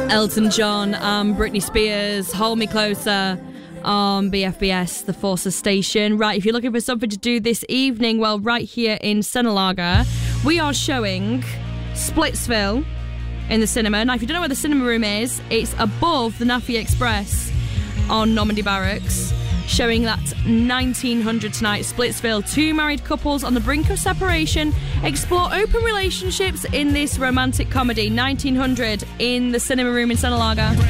Elton John, Britney Spears, Hold Me Closer on BFBS, the Forces station. Right, if you're looking for something to do this evening, well, right here in Senalaga, we are showing Splitsville in the cinema. Now, if you don't know where the cinema room is, it's above the Nafi Express on Normandy Barracks, showing that 1900 tonight. Splitsville, two married couples on the brink of separation explore open relationships in this romantic comedy. 1900 in the cinema room in Senalaga.